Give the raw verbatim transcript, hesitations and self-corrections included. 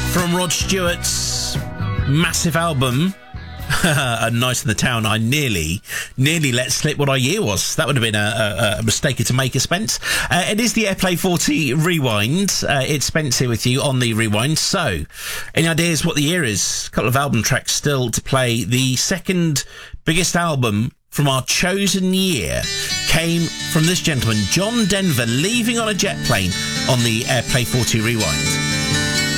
From Rod Stewart's massive album, A Night in the Town, I nearly, nearly let slip what our year was. That would have been a, a, a mistake to make a Spence. Uh, it is the Airplay forty Rewind. Uh, it's Spence here with you on the Rewind. So, any ideas what the year is? A couple of album tracks still to play. The second biggest album from our chosen year came from this gentleman, John Denver, leaving on a jet plane on the Airplay forty Rewind.